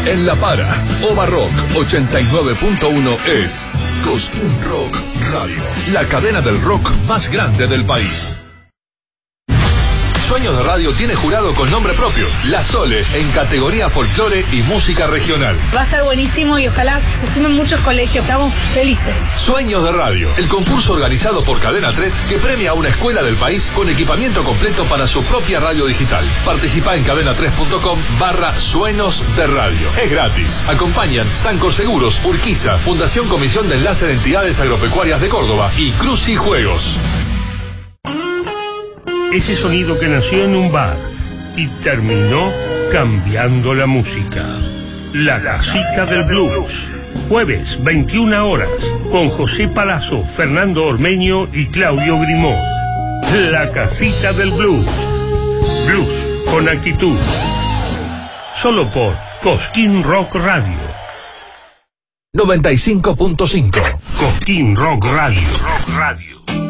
En La Para, Ova Rock 89.1 es Cosquín Rock Radio, la cadena del rock más grande del país. Sueños de Radio tiene jurado con nombre propio, La Sole, en categoría folclore y música regional. Va a estar buenísimo y ojalá se sumen muchos colegios, estamos felices. Sueños de Radio, el concurso organizado por Cadena 3 que premia a una escuela del país con equipamiento completo para su propia radio digital. Participa en cadena3.com/Sueños de Radio. Es gratis. Acompañan Sancor Seguros, Urquiza, Fundación Comisión de Enlace de Entidades Agropecuarias de Córdoba y Cruz y Juegos. Ese sonido que nació en un bar y terminó cambiando la música. La Casita del Blues. Jueves, 21 horas, con José Palazzo, Fernando Ormeño y Claudio Grimón. La Casita del Blues. Blues con actitud. Solo por Cosquín Rock Radio. 95.5. Cosquín Rock Radio. Rock Radio.